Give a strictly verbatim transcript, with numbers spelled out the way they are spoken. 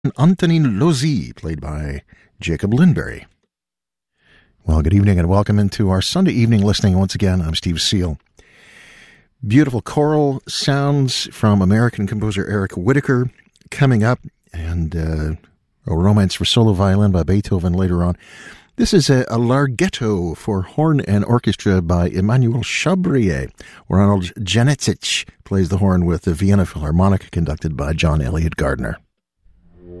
Antonin Lozi, played by Jacob Lindberry. Well, good evening and welcome into our Sunday evening listening. Once again, I'm Steve Seal. Beautiful choral sounds from American composer Eric Whitacre coming up, and uh, a romance for solo violin by Beethoven later on. This is a, a larghetto for horn and orchestra by Emmanuel Chabrier. Ronald Janicek plays the horn with the Vienna Philharmonic, conducted by John Elliott Gardner.